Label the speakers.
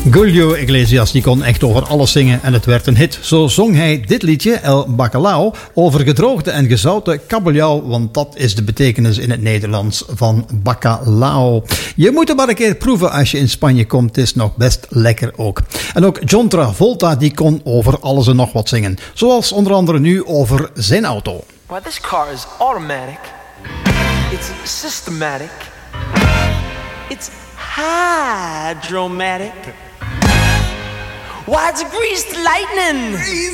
Speaker 1: Julio Iglesias die kon echt over alles zingen en het werd een hit. Zo zong hij dit liedje, El Bacalao, over gedroogde en gezouten kabeljauw, want dat is de betekenis in het Nederlands van bacalao. Je moet het maar een keer proeven als je in Spanje komt, het is nog best lekker ook. En ook John Travolta die kon over alles en nog wat zingen, zoals onder andere nu over zijn auto.
Speaker 2: Well, this car is automatic, it's systematic, it's hydromatic. Why, it's greased lightning.